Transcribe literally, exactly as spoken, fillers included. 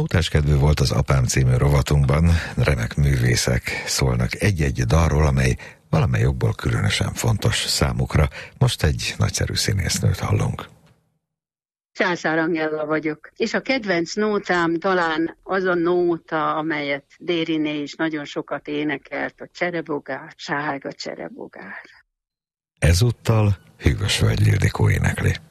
Nótáskedvű volt az Apám című rovatunkban, remek művészek szólnak egy-egy dalról, amely valamely jogból különösen fontos számukra. Most egy nagyszerű színésznőt hallunk. Császár Angella vagyok, és a kedvenc nótám talán az a nóta, amelyet Dériné is nagyon sokat énekelt, a cserebogár, sárga cserebogár. Ezúttal Hűvös Völgy Ildikó énekli.